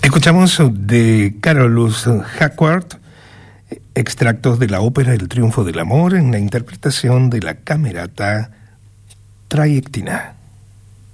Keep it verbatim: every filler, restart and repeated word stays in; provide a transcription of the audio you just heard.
Escuchamos de Carolus Hacquart extractos de la ópera El triunfo del amor en la interpretación de la Camerata Traiectina.